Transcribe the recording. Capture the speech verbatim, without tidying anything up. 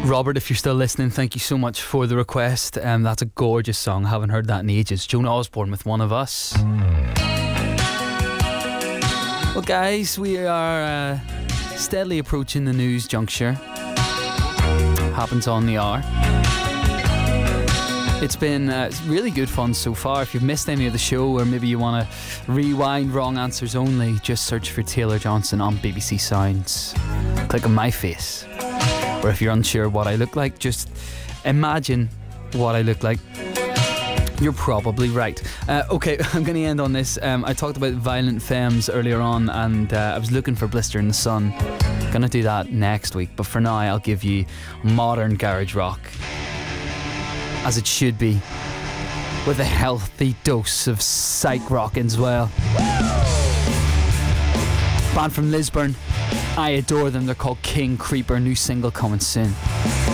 Robert, if you're still listening, thank you so much for the request. Um, that's a gorgeous song. Haven't heard that in ages. Joan Osborne with One of Us. Well, guys, we are uh, steadily approaching the news juncture. Happens on the hour. It's been uh, really good fun so far. If you've missed any of the show, or maybe you want to rewind Wrong Answers Only, just search for Taylor Johnson on B B C Sounds. Click on my face. Or if you're unsure what I look like, just imagine what I look like. You're probably right. Uh, okay, I'm going to end on this. Um, I talked about Violent Femmes earlier on, and uh, I was looking for Blister in the Sun. Going to do that next week, but for now I'll give you modern garage rock, as it should be, with a healthy dose of psych rock as well. Band from Lisburn, I adore them. They're called King Creeper. New single coming soon.